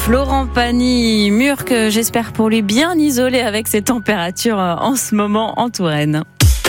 Florent Pagny, mur que j'espère pour lui bien isolé avec ces températures en ce moment en Touraine.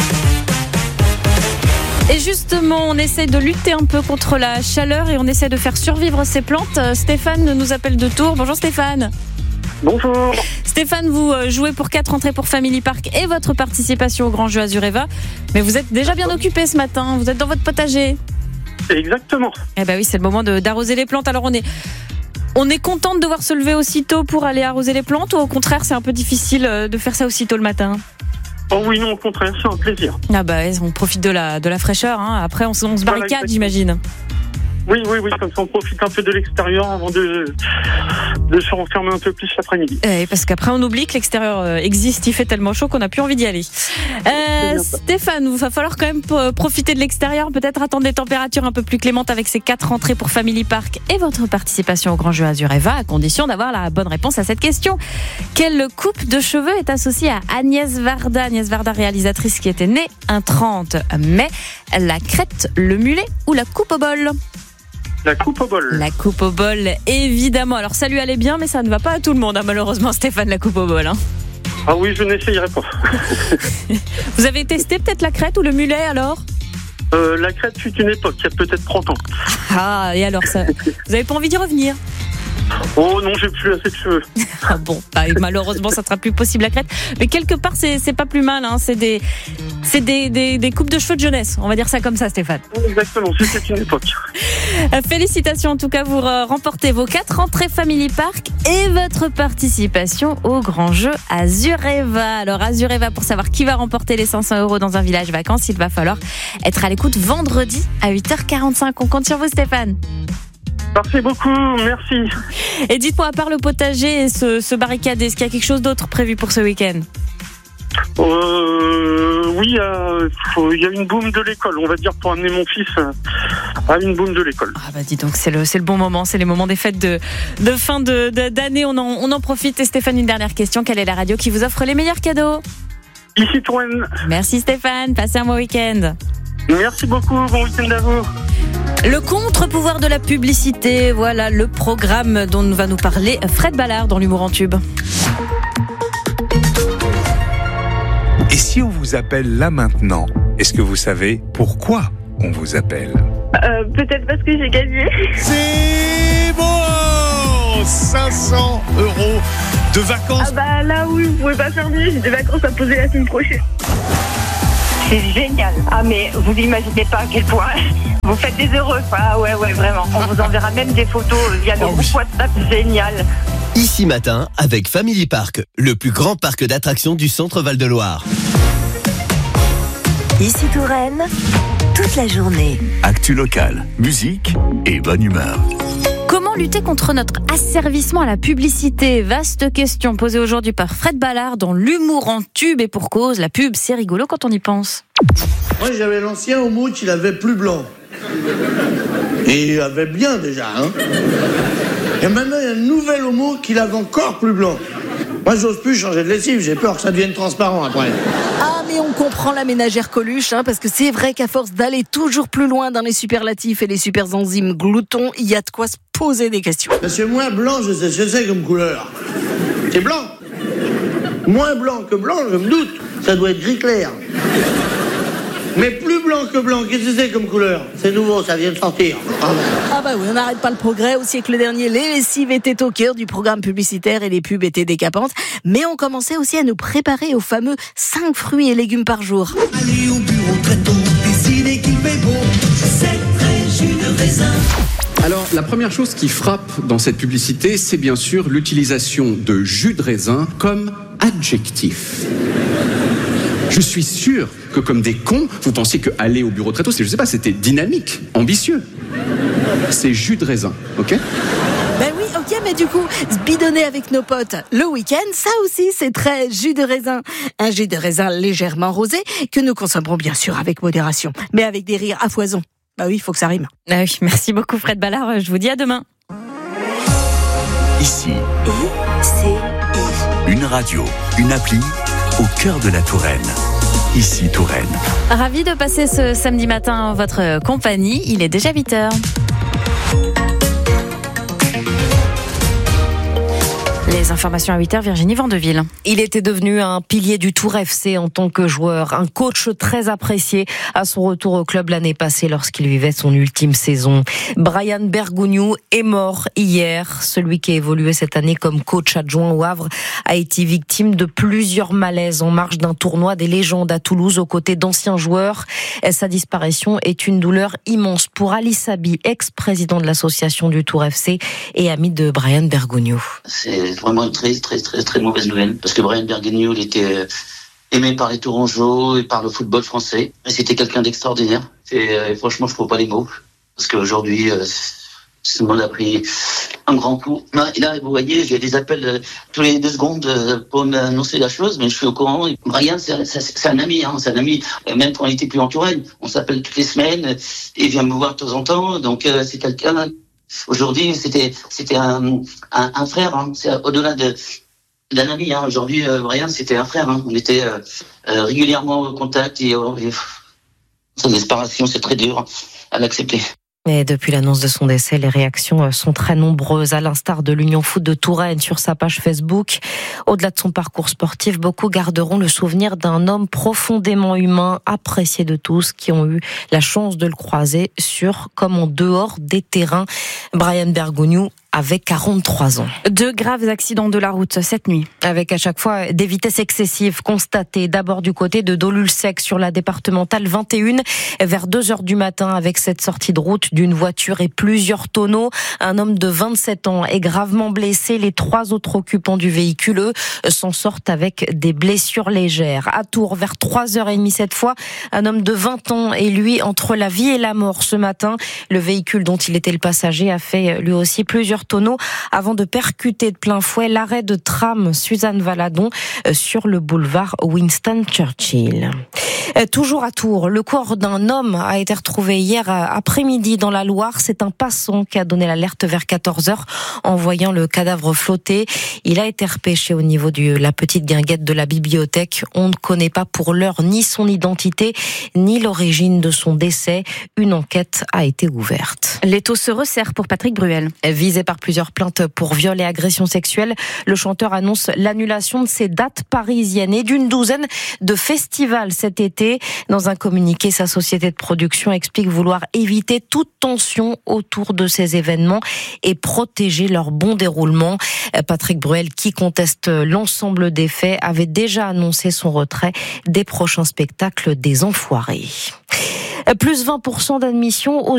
Et justement, on essaie de lutter un peu contre la chaleur et on essaie de faire survivre ces plantes. Stéphane nous appelle de Tours. Bonjour Stéphane. Bonjour. Stéphane, vous jouez pour 4 entrées pour Family Park et votre participation au Grand Jeu Azureva. Mais vous êtes déjà bien occupé ce matin, vous êtes dans votre potager. Exactement. Eh ben oui, c'est le moment d'arroser les plantes. Alors on est content de devoir se lever aussitôt pour aller arroser les plantes ou au contraire c'est un peu difficile de faire ça aussitôt le matin? Oh oui, non, au contraire, c'est un plaisir. Ah bah on profite de la fraîcheur, hein. Après on se barricade, voilà, j'imagine. Oui, comme ça on profite un peu de l'extérieur avant de se renfermer un peu plus l'après-midi. Parce qu'après on oublie que l'extérieur existe, il fait tellement chaud qu'on n'a plus envie d'y aller. Stéphane, il va falloir quand même profiter de l'extérieur, peut-être attendre des températures un peu plus clémentes avec ces 4 entrées pour Family Park et votre participation au Grand Jeu Azureva, à condition d'avoir la bonne réponse à cette question. Quelle coupe de cheveux est associée à Agnès Varda, réalisatrice qui était née un 30 mai? La crête, le mulet ou la coupe au bol? La coupe au bol. La coupe au bol, évidemment. Alors ça lui allait bien, mais ça ne va pas à tout le monde, hein, malheureusement, Stéphane, la coupe au bol. Hein. Ah oui, je n'essayerai pas. Vous avez testé peut-être la crête ou le mulet alors? La crête fut une époque, il y a peut-être 30 ans. Ah, et alors ça, vous n'avez pas envie d'y revenir? Oh non, j'ai plus assez de cheveux. Ah bon, malheureusement, ça ne sera plus possible la crête. Mais quelque part, c'est pas plus mal. Hein. C'est des coupes de cheveux de jeunesse. On va dire ça comme ça, Stéphane. Exactement, c'était une époque. Félicitations, en tout cas, vous remportez vos 4 entrées Family Park et votre participation au Grand Jeu Azureva. Alors, Azureva, pour savoir qui va remporter les 500 € dans un village vacances, il va falloir être à l'écoute vendredi à 8h45. On compte sur vous, Stéphane. Merci beaucoup, merci. Et dites-moi, à part le potager et se barricader, est-ce qu'il y a quelque chose d'autre prévu pour ce week-end? Oui, il y a une boum de l'école, on va dire, pour amener mon fils à une boum de l'école. Ah bah dis donc, c'est le bon moment, c'est les moments des fêtes de fin d'année, on en profite. Et Stéphane, une dernière question, quelle est la radio qui vous offre les meilleurs cadeaux? Ici Touraine. Merci Stéphane, passez un bon week-end. Merci beaucoup, bon week-end à vous. Le contre-pouvoir de la publicité, voilà le programme dont va nous parler Fred Ballard dans l'humour en tube. Et si on vous appelle là maintenant, est-ce que vous savez pourquoi on vous appelle? Peut-être parce que j'ai gagné. C'est bon, 500 € de vacances. Ah bah là oui, vous pouvez pas faire mieux, j'ai des vacances à poser la semaine prochaine. C'est génial. Ah mais vous n'imaginez pas à quel point vous faites des heureux. Ah ouais, vraiment. On vous enverra même des photos via le groupe WhatsApp. Génial. Ici Matin avec Family Park, le plus grand parc d'attractions du centre Val-de-Loire. Ici Touraine, toute la journée. Actu locale, musique et bonne humeur. Comment lutter contre notre asservissement à la publicité? Vaste question posée aujourd'hui par Fred Ballard dans l'humour en tube, et pour cause, la pub c'est rigolo quand on y pense. Moi j'avais l'ancien Homout, il avait plus blanc. Et il avait bien déjà, hein. Et maintenant il y a un nouvel Homo qui l'avait encore plus blanc. Moi j'ose plus changer de lessive, j'ai peur que ça devienne transparent après. Ah mais on comprend la ménagère Coluche, hein, parce que c'est vrai qu'à force d'aller toujours plus loin dans les superlatifs et les super enzymes gloutons, il y a de quoi se poser des questions. Parce que moi blanc, je sais ce que c'est comme couleur. C'est blanc. Moins blanc que blanc, je me doute. Ça doit être gris clair. Mais plus blanc que blanc, qu'est-ce que c'est comme couleur? C'est nouveau, ça vient de sortir. Ah bah oui, on n'arrête pas le progrès. Au siècle dernier, les lessives étaient au cœur du programme publicitaire et les pubs étaient décapantes. Mais on commençait aussi à nous préparer aux fameux 5 fruits et légumes par jour. Allez au bureau très tôt, décidez qu'il fait beau, c'est très jus de raisin. Alors, la première chose qui frappe dans cette publicité, c'est bien sûr l'utilisation de jus de raisin comme adjectif. Je suis sûr que comme des cons, vous pensiez que aller au bureau très tôt, c'était dynamique, ambitieux. C'est jus de raisin, ok? Ben oui, ok, mais du coup, se bidonner avec nos potes le week-end, ça aussi, c'est très jus de raisin. Un jus de raisin légèrement rosé que nous consommerons bien sûr avec modération, mais avec des rires à foison. Bah oui, il faut que ça rime. Ah oui, merci beaucoup Fred Ballard, je vous dis à demain. Ici, une radio, une appli au cœur de la Touraine. Ici Touraine. Ravi de passer ce samedi matin en votre compagnie. Il est déjà 8h. Les informations à 8h, Virginie Vandeville. Il était devenu un pilier du Tour FC en tant que joueur, un coach très apprécié à son retour au club l'année passée lorsqu'il vivait son ultime saison. Brian Bergogneau est mort hier. Celui qui a évolué cette année comme coach adjoint au Havre a été victime de plusieurs malaises en marge d'un tournoi des légendes à Toulouse aux côtés d'anciens joueurs. Sa disparition est une douleur immense pour Ali Sabi, ex-président de l'association du Tour FC et ami de Brian Bergogneau. C'est vraiment une très mauvaise nouvelle parce que Brian Bergogneau, il était aimé par les Tourangeaux et par le football français. Et c'était quelqu'un d'extraordinaire. Et franchement, je trouve pas les mots parce qu'aujourd'hui, ce monde a pris un grand coup. Là, vous voyez, j'ai des appels tous les 2 secondes pour m'annoncer la chose, mais je suis au courant. Brian, c'est un ami, c'est un ami. Même quand il était plus en Touraine, on s'appelle toutes les semaines. Il vient me voir de temps en temps. Donc, c'est quelqu'un. Aujourd'hui, c'était un frère. C'est au-delà d'un ami. Aujourd'hui, Brian, c'était un frère. On était régulièrement en contact et sa disparition, c'est très dur à l'accepter. Et depuis l'annonce de son décès, les réactions sont très nombreuses, à l'instar de l'Union Foot de Touraine sur sa page Facebook. Au-delà de son parcours sportif, beaucoup garderont le souvenir d'un homme profondément humain, apprécié de tous, qui ont eu la chance de le croiser sur comme en dehors des terrains. Brian Bergogneau avait 43 ans. 2 graves accidents de la route cette nuit. Avec à chaque fois des vitesses excessives constatées. D'abord du côté de Dolu-le-Sec sur la départementale 21 vers 2h du matin avec cette sortie de route d'une voiture et plusieurs tonneaux. Un homme de 27 ans est gravement blessé. Les 3 autres occupants du véhicule, eux, s'en sortent avec des blessures légères. À Tours, vers 3h30 cette fois, un homme de 20 ans est lui entre la vie et la mort ce matin. Le véhicule dont il était le passager a fait lui aussi plusieurs tonneaux avant de percuter de plein fouet l'arrêt de tram Suzanne Valadon sur le boulevard Winston Churchill. Toujours à Tours, le corps d'un homme a été retrouvé hier après-midi dans la Loire. C'est un passant qui a donné l'alerte vers 14h en voyant le cadavre flotter. Il a été repêché au niveau de la petite guinguette de la bibliothèque. On ne connaît pas pour l'heure ni son identité, ni l'origine de son décès. Une enquête a été ouverte. L'étau se resserre pour Patrick Bruel. Visé par plusieurs plaintes pour viol et agression sexuelle, le chanteur annonce l'annulation de ses dates parisiennes et d'une douzaine de festivals cet été. Dans un communiqué, sa société de production explique vouloir éviter toute tension autour de ces événements et protéger leur bon déroulement. Patrick Bruel, qui conteste l'ensemble des faits, avait déjà annoncé son retrait des prochains spectacles des Enfoirés. Plus 20% d'admission aux